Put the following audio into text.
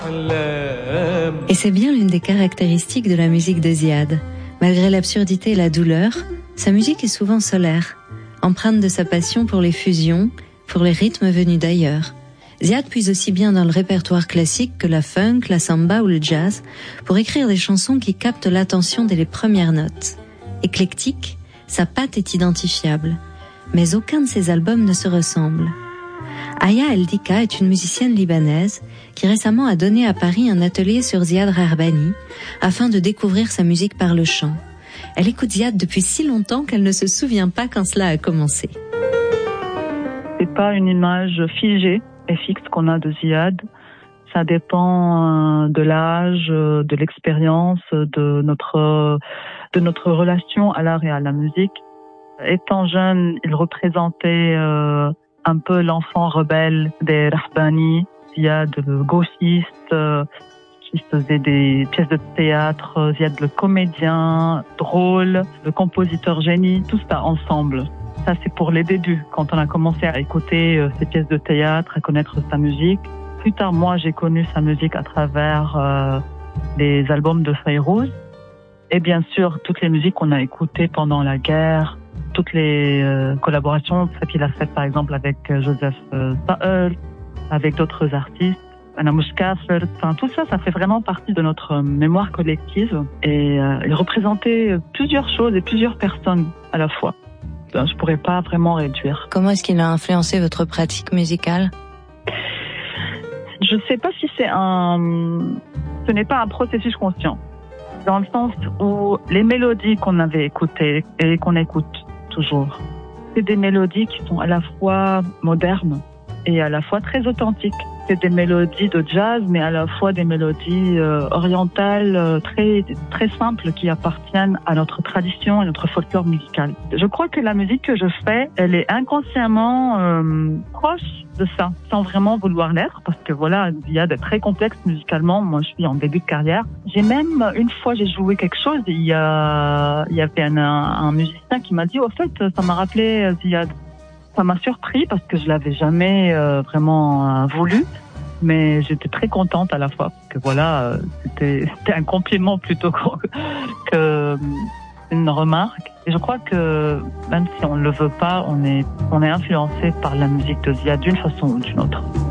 Et c'est bien l'une des caractéristiques de la musique de Ziad. Malgré l'absurdité et la douleur, sa musique est souvent solaire, empreinte de sa passion pour les fusions, pour les rythmes venus d'ailleurs. Ziad puise aussi bien dans le répertoire classique que la funk, la samba ou le jazz pour écrire des chansons qui captent l'attention dès les premières notes. Éclectique, sa patte est identifiable, mais aucun de ses albums ne se ressemble. Aya El Dika est une musicienne libanaise qui récemment a donné à Paris un atelier sur Ziad Rahbani afin de découvrir sa musique par le chant. Elle écoute Ziad depuis si longtemps qu'elle ne se souvient pas quand cela a commencé. C'est pas une image figée et fixe qu'on a de Ziad. Ça dépend de l'âge, de l'expérience, de notre relation à l'art et à la musique. Étant jeune, il représentait un peu l'enfant rebelle des Rahbani, Ziad le gauchiste qui faisait des pièces de théâtre, Ziad le comédien, drôle, le compositeur génie, tout ça ensemble. Ça, c'est pour les débuts, quand on a commencé à écouter ces pièces de théâtre, à connaître sa musique. Plus tard, moi, j'ai connu sa musique à travers les albums de Fayrouz. Et bien sûr, toutes les musiques qu'on a écoutées pendant la guerre, toutes les collaborations qu'il a faites, par exemple, avec Joseph Saël, avec d'autres artistes, Anna Mouchkaffer, enfin, tout ça, ça fait vraiment partie de notre mémoire collective. Et il représentait plusieurs choses et plusieurs personnes à la fois. Je pourrais pas vraiment réduire. Comment est-ce qu'il a influencé votre pratique musicale ? Je sais pas si ce n'est pas un processus conscient. Dans le sens où les mélodies qu'on avait écoutées et qu'on écoute toujours, c'est des mélodies qui sont à la fois modernes et à la fois très authentiques. C'est des mélodies de jazz, mais à la fois des mélodies orientales très très simples qui appartiennent à notre tradition et notre folklore musical. Je crois que la musique que je fais, elle est inconsciemment proche de ça, sans vraiment vouloir l'être, parce que voilà, il y a des très complexes musicalement. Moi, je suis en début de carrière. J'ai même une fois, j'ai joué quelque chose. Il y avait un musicien qui m'a dit, au fait, ça m'a rappelé Ziad. Ça m'a surpris parce que je l'avais jamais vraiment voulu, mais j'étais très contente à la fois parce que voilà, c'était un compliment plutôt que une remarque. Et je crois que même si on ne le veut pas, on est influencé par la musique de Ziad d'une façon ou d'une autre.